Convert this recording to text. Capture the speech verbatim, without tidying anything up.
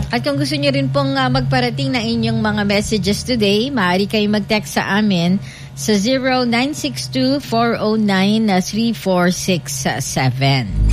At kung gusto niyo rin pong uh, magparating ng inyong mga messages today, maaari kayo mag-text sa amin sa zero nine six two four zero nine three four six seven.